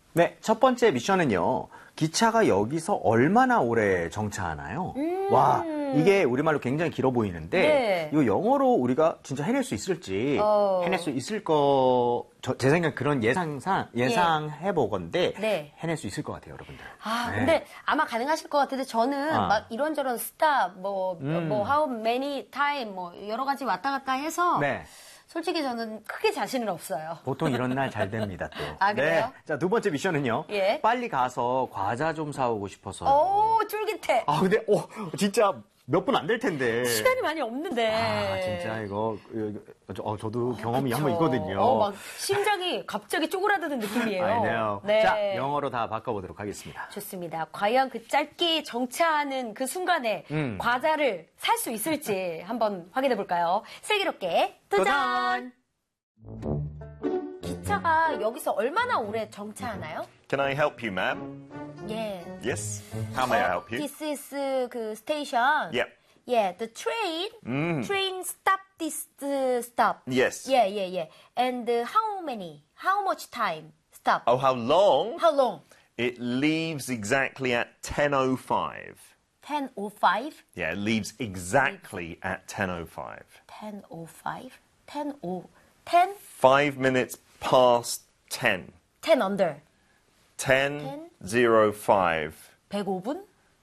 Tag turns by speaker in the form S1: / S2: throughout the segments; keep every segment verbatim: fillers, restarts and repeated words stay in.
S1: 네, 첫 번째 미션은요. 기차가 여기서 얼마나 오래 정차하나요? 음. 와, 이게 우리말로 굉장히 길어 보이는데 네. 이거 영어로 우리가 진짜 해낼 수 있을지 어. 해낼 수 있을 거, 저, 제 생각 그런 예상상 예상해 보건데 네. 해낼 수 있을 것 같아요, 여러분들.
S2: 아, 네. 근데 아마 가능하실 것 같은데 저는 아. 막 이런저런 스탑, 뭐, 음. 뭐 how many time, 뭐 여러 가지 왔다 갔다 해서. 네. 솔직히 저는 크게 자신은 없어요.
S1: 보통 이런 날 잘 됩니다, 또.
S2: 아, 그래요?
S1: 네. 자, 두 번째 미션은요. 예. 빨리 가서 과자 좀 사오고 싶어서요.
S2: 오, 쫄깃해.
S1: 아, 근데, 어, 진짜 몇 분 안 될 텐데.
S2: 시간이 많이 없는데.
S1: 아, 진짜 이거, 어, 저도 경험이 한 번 있거든요.
S2: 어, 막 심장이 갑자기 쪼그라드는 느낌이에요.
S1: 아니에요.
S2: 네.
S1: 자, 영어로 다 바꿔보도록 하겠습니다.
S2: 좋습니다. 과연 그 짧게 정차하는 그 순간에 음. 과자를 살 수 있을지 한번 확인해 볼까요? 슬기롭게 도전! 도전! 기차가 여기서 얼마나 오래 정차하나요?
S3: Can I help you, ma'am?
S2: Yeah.
S3: Yes. How may I help you?
S2: This is uh, 그 station.
S3: Yep.
S2: Yeah, the train.
S3: Mm.
S2: Train stop this uh, stop.
S3: Yes.
S2: Yeah, yeah, yeah. And uh, how many? How much time? Stop.
S3: Oh, how long?
S2: How long?
S3: It leaves exactly at ten oh five.
S2: ten oh five?
S3: Yeah, it leaves exactly at ten oh five.
S2: ten oh five? ten oh ten?
S3: Five minutes past ten.
S2: ten under.
S3: ten oh five.
S2: 백오 분?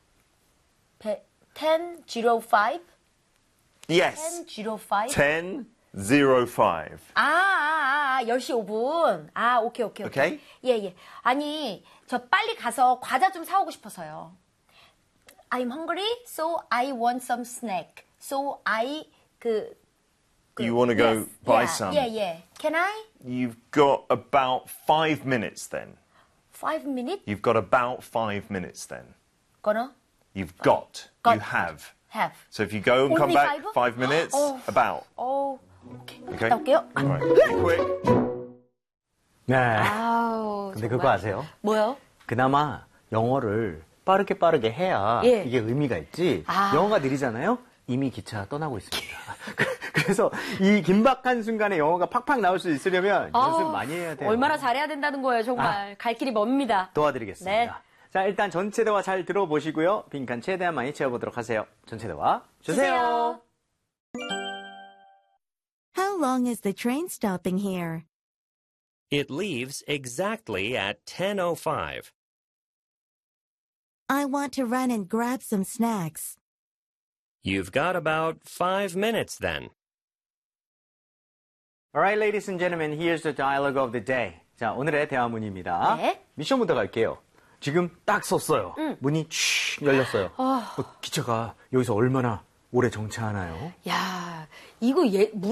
S2: ten oh five?
S3: Yes.
S2: ten oh five?
S3: ten oh five.
S2: 아, 아, 아, 열 시 오 분. 아, 오케이, 오케이, 오케이.
S3: 오케이?
S2: 예, 예. 아니, 저 빨리 가서 과자 좀 사오고 싶어서요. I'm hungry, so I want some snack. So I, 그, 그
S3: You want to go
S2: yes,
S3: buy
S2: yeah,
S3: some?
S2: Yeah, yeah. Can I?
S3: You've got about five minutes then.
S2: Five minutes?
S3: You've got about five minutes then.
S2: Gonna?
S3: You've got.
S2: got.
S3: You have.
S2: Have.
S3: So if you go and
S2: Only
S3: come back
S2: five?
S3: five minutes,
S2: oh.
S3: about.
S2: Oh, 오케이.
S3: Okay.
S2: 갔다 올게요.
S3: All right. Be quick.
S1: 네.
S2: 아우,
S1: 근데
S2: 정말.
S1: 그거 아세요?
S2: 뭐요?
S1: 그나마 영어를 빠르게 빠르게 해야
S2: 예.
S1: 이게 의미가 있지.
S2: 아.
S1: 영어가 느리잖아요? 이미 기차 떠나고 있습니다. 그래서 이 긴박한 순간에 영어가 팍팍 나올 수 있으려면 연습 많이 해야 돼요.
S2: 얼마나 잘해야 된다는 거예요, 정말. 아. 갈 길이 멉니다.
S1: 도와드리겠습니다.
S2: 네.
S1: 자, 일단 전체 대화 잘 들어보시고요. 빈칸 최대한 많이 채워보도록 하세요. 전체 대화 주세요.
S2: 주세요.
S4: How long is the train stopping here?
S5: It leaves exactly at ten oh five.
S4: I want to run and grab some snacks.
S5: You've got about five minutes then.
S1: Alright, ladies and gentlemen, here's the dialogue of the day. 자, 오늘의 대화문입니다.
S2: 네.
S1: 미션부터 갈게요. 지금 딱 썼어요. 응. 문이 촤 열렸어요. 어. 어, 기차가 여기서 얼마나 오래 정차하나요?
S2: 야, 이거 예,